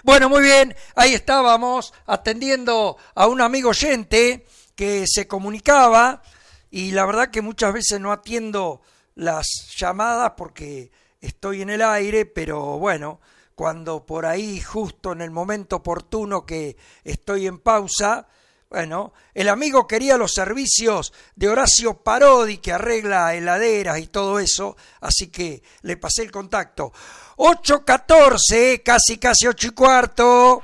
Bueno, muy bien, ahí estábamos atendiendo a un amigo oyente que se comunicaba y la verdad que muchas veces no atiendo las llamadas porque estoy en el aire, pero bueno, cuando por ahí justo en el momento oportuno que estoy en pausa, bueno, el amigo quería los servicios de Horacio Parodi, que arregla heladeras y todo eso, así que le pasé el contacto. 8:14, casi 8:15.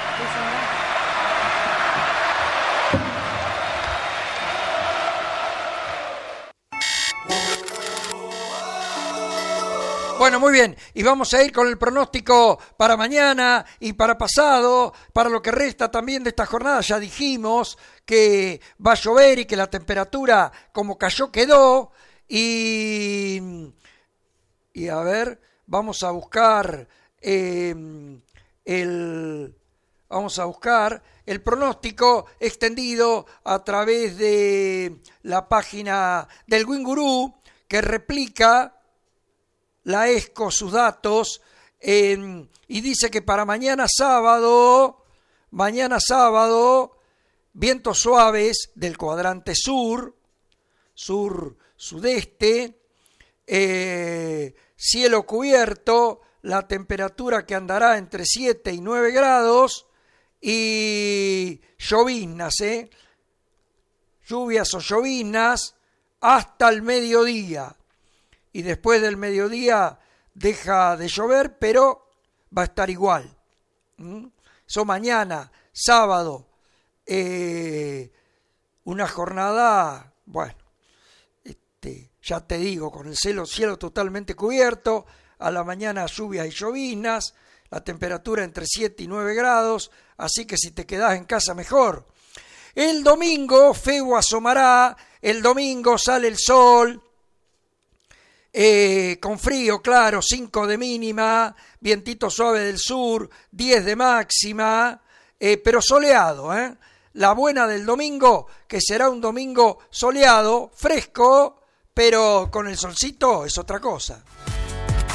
Bueno, muy bien, y vamos a ir con el pronóstico para mañana y para pasado, para lo que resta también de esta jornada. Ya dijimos que va a llover y que la temperatura como cayó quedó, y a ver, vamos a buscar el pronóstico extendido a través de la página del Wingurú, que replica la ESCO sus datos, y dice que para mañana sábado, vientos suaves del cuadrante sudeste, cielo cubierto, la temperatura que andará entre 7 y 9 grados, y lloviznas, lluvias o lloviznas hasta el mediodía. Y después del mediodía deja de llover, pero va a estar igual. Eso mañana, sábado, una jornada, bueno, ya te digo, con el cielo totalmente cubierto, a la mañana lluvias y lloviznas, la temperatura entre 7 y 9 grados, así que si te quedás en casa mejor. El domingo, feo asomará, el domingo sale el sol, con frío, claro, 5 de mínima, vientito suave del sur, 10 de máxima, pero soleado, La buena del domingo, que será un domingo soleado, fresco, pero con el solcito es otra cosa.